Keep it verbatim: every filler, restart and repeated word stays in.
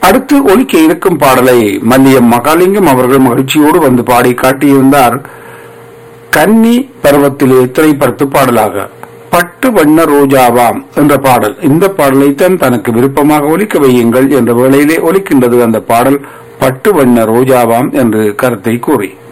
அடுத்து ஒலிக்க இருக்கும் பாடலை மல்லியம் மகாலிங்கம் அவர்கள் மகிழ்ச்சியோடு வந்து பாடி காட்டியிருந்தார். கன்னி பருவத்திலே திரைப்படத்து பாடலாக பட்டு வண்ண ரோஜாவாம் என்ற பாடல். இந்த பாடலைத்தான் தனக்கு விருப்பமாக ஒலிக்க வையுங்கள் என்ற வேளையிலே ஒலிக்கின்றது அந்த பாடல் பட்டு வண்ண ரோஜாவாம் என்று கருத்தை கூறி